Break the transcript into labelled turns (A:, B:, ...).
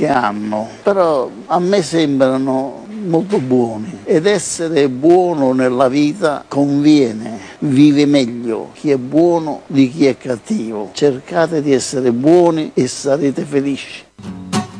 A: qualche anno, però a me sembrano molto buoni, ed essere buono nella vita conviene, vive meglio chi è buono di chi è cattivo. Cercate di essere buoni e sarete felici.